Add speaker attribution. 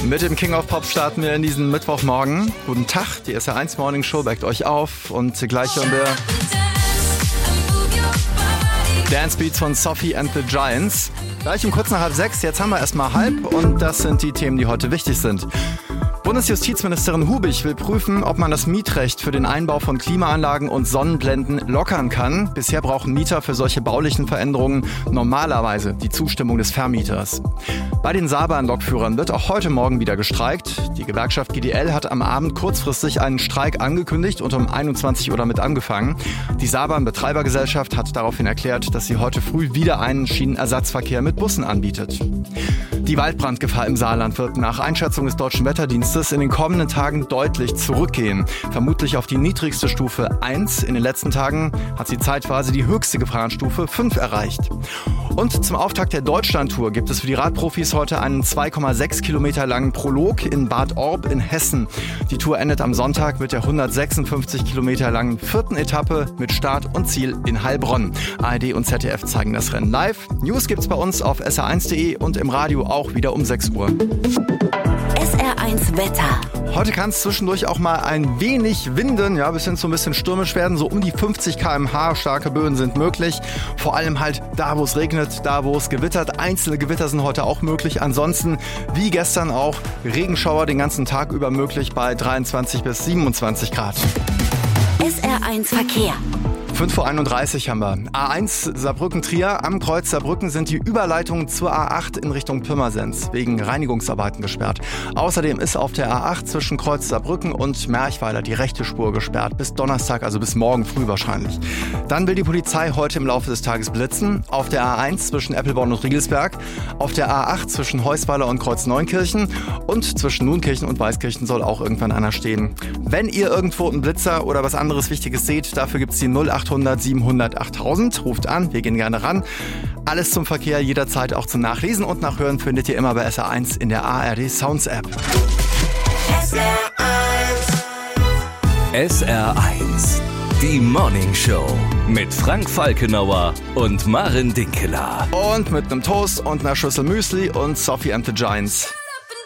Speaker 1: Mit dem King of Pop starten wir in diesen Mittwochmorgen. Guten Tag, die SR1 Morning Show weckt euch auf und gleich hören wir Dance Beats von Sophie and the Giants. Gleich um kurz nach 5:30, jetzt haben wir erstmal 5:30 und das sind die Themen, die heute wichtig sind. Bundesjustizministerin Hubig will prüfen, ob man das Mietrecht für den Einbau von Klimaanlagen und Sonnenblenden lockern kann. Bisher brauchen Mieter für solche baulichen Veränderungen normalerweise die Zustimmung des Vermieters. Bei den Saarbahn-Lokführern wird auch heute Morgen wieder gestreikt. Die Gewerkschaft GDL hat am Abend kurzfristig einen Streik angekündigt und um 21 Uhr damit angefangen. Die Saarbahn-Betreibergesellschaft hat daraufhin erklärt, dass sie heute früh wieder einen Schienenersatzverkehr mit Bussen anbietet. Die Waldbrandgefahr im Saarland wird nach Einschätzung des Deutschen Wetterdienstes in den kommenden Tagen deutlich zurückgehen. Vermutlich auf die niedrigste Stufe 1. In den letzten Tagen hat sie zeitweise die höchste Gefahrenstufe 5 erreicht. Und zum Auftakt der Deutschlandtour gibt es für die Radprofis heute einen 2,6 Kilometer langen Prolog in Bad Orb in Hessen. Die Tour endet am Sonntag mit der 156 Kilometer langen 4. Etappe mit Start und Ziel in Heilbronn. ARD und ZDF zeigen das Rennen live. News gibt's bei uns auf sr1.de und im Radio auch wieder um 6 Uhr.
Speaker 2: SR1 Wetter.
Speaker 1: Heute kann es zwischendurch auch mal ein wenig winden, ja, bis hin zu ein bisschen stürmisch werden. So um die 50 km/h starke Böen sind möglich. Vor allem halt da, wo es regnet, da, wo es gewittert. Einzelne Gewitter sind heute auch möglich. Ansonsten, wie gestern auch, Regenschauer den ganzen Tag über möglich bei 23 bis 27 Grad.
Speaker 2: SR1 Verkehr.
Speaker 1: 5:31 haben wir. A1 Saarbrücken-Trier. Am Kreuz Saarbrücken sind die Überleitungen zur A8 in Richtung Pirmasens wegen Reinigungsarbeiten gesperrt. Außerdem ist auf der A8 zwischen Kreuz Saarbrücken und Merchweiler die rechte Spur gesperrt. Bis Donnerstag, also bis morgen früh wahrscheinlich. Dann will die Polizei heute im Laufe des Tages blitzen. Auf der A1 zwischen Eppelborn und Riegelsberg. Auf der A8 zwischen Heusweiler und Kreuz-Neunkirchen. Und zwischen Nunkirchen und Weißkirchen soll auch irgendwann einer stehen. Wenn ihr irgendwo einen Blitzer oder was anderes Wichtiges seht, dafür gibt's die 0800 700 8000. Ruft an, wir gehen gerne ran. Alles zum Verkehr jederzeit auch zum Nachlesen und Nachhören findet ihr immer bei SR1 in der ARD Sounds App.
Speaker 3: SR1, die Morning Show mit Frank Falkenauer und Maren Dinkeler.
Speaker 1: Und mit einem Toast und einer Schüssel Müsli und Sophie and the Giants.